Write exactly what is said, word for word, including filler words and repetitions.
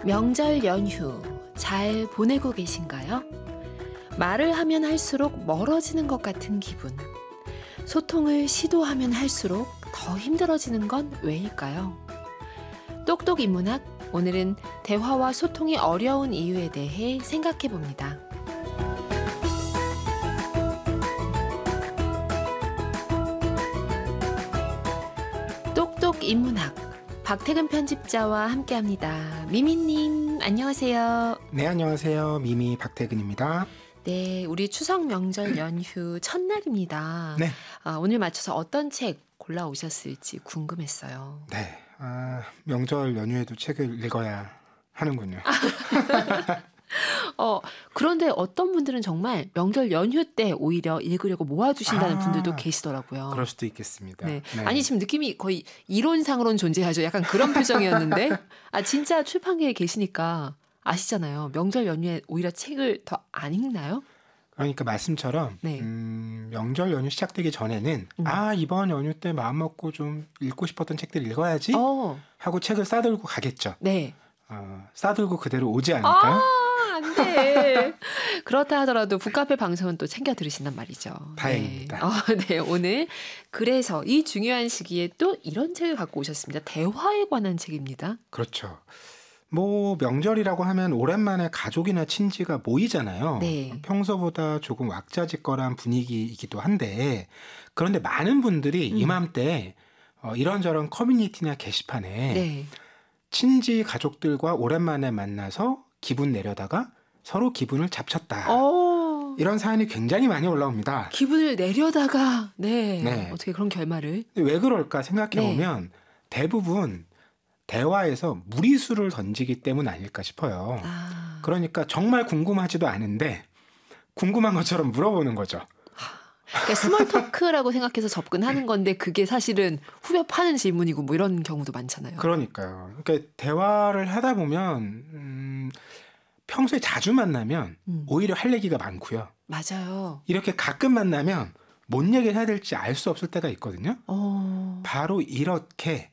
명절 연휴 잘 보내고 계신가요? 말을 하면 할수록 멀어지는 것 같은 기분. 소통을 시도하면 할수록 더 힘들어지는 건 왜일까요? 똑똑 인문학, 오늘은 대화와 소통이 어려운 이유에 대해 생각해 봅니다. 똑똑 인문학, 박태근 편집자와 함께합니다. 미미님, 안녕하세요. 네, 안녕하세요. 미미 박태근입니다. 네, 우리 추석 명절 연휴 첫날입니다. 네. 아, 오늘 맞춰서 어떤 책 골라오셨을지 궁금했어요. 네, 아, 명절 연휴에도 책을 읽어야 하는군요. 어, 그런데 어떤 분들은 정말 명절 연휴 때 오히려 읽으려고 모아두신다는 아, 분들도 계시더라고요. 그럴 수도 있겠습니다. 네. 네. 아니, 지금 느낌이 거의 이론상으로는 존재하죠. 약간 그런 표정이었는데 아, 진짜 출판계에 계시니까 아시잖아요. 명절 연휴에 오히려 책을 더 안 읽나요? 그러니까 말씀처럼 네. 음, 명절 연휴 시작되기 전에는 음. 아, 이번 연휴 때 마음 먹고 좀 읽고 싶었던 책들 읽어야지 어, 하고 책을 싸들고 가겠죠. 네. 어, 싸들고 그대로 오지 않을까요? 아, 안 돼. 그렇다 하더라도 북카페 방송은 또 챙겨 들으신단 말이죠. 다행입니다. 네. 어, 네, 오늘 그래서 이 중요한 시기에 또 이런 책을 갖고 오셨습니다. 대화에 관한 책입니다. 그렇죠. 뭐 명절이라고 하면 오랜만에 가족이나 친지가 모이잖아요. 네. 평소보다 조금 왁자지껄한 분위기이기도 한데 그런데 많은 분들이 음. 이맘때 어, 이런저런 커뮤니티나 게시판에 네. 친지 가족들과 오랜만에 만나서 기분 내려다가 서로 기분을 잡쳤다. 어, 이런 사연이 굉장히 많이 올라옵니다. 기분을 내려다가 네. 네. 어떻게 그런 결말을? 왜 그럴까 생각해보면 네. 대부분 대화에서 무리수를 던지기 때문 아닐까 싶어요. 아, 그러니까 정말 궁금하지도 않은데 궁금한 것처럼 물어보는 거죠. 그러니까 스몰 토크라고 생각해서 접근하는 건데 그게 사실은 후벼 파는 질문이고 뭐 이런 경우도 많잖아요. 그러니까요. 그러니까 대화를 하다 보면 음, 평소에 자주 만나면 음. 오히려 할 얘기가 많고요. 맞아요. 이렇게 가끔 만나면 뭔 얘기를 해야 될지 알 수 없을 때가 있거든요. 어, 바로 이렇게